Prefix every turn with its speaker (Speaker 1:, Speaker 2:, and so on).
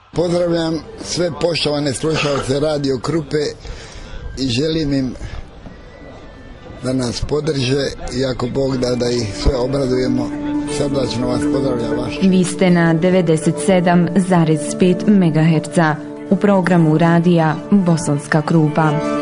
Speaker 1: Pozdravljam sve poštovane slušalce Radio Krupe i želim im da nas podrže i ako Bog da ih sve obradujemo. Srdačno vas pozdravljam vaš.
Speaker 2: Vi ste na 97,5 MHz u programu radija Bosanska Krupa.